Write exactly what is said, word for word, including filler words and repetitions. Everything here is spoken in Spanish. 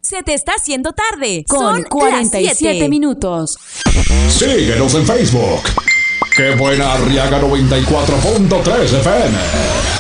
Se te está haciendo tarde. Con Son cuarenta y siete las siete minutos. Síguenos en Facebook. Qué buena Arriaga noventa y cuatro punto tres F M.